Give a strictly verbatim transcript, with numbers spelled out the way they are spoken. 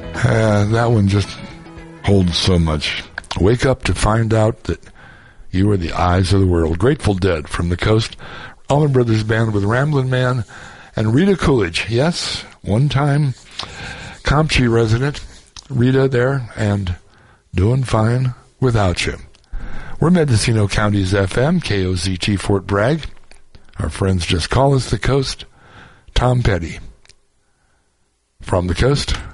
Uh, that one just holds so much. Wake up to find out that you are the eyes of the world. Grateful Dead from the coast. Allman Brothers Band with Ramblin' Man and Rita Coolidge. Yes, one time Compchi resident. Rita there and doing fine without you. We're Mendocino County's F M, K O Z T Fort Bragg. Our friends just call us the coast. Tom Petty. From the coast.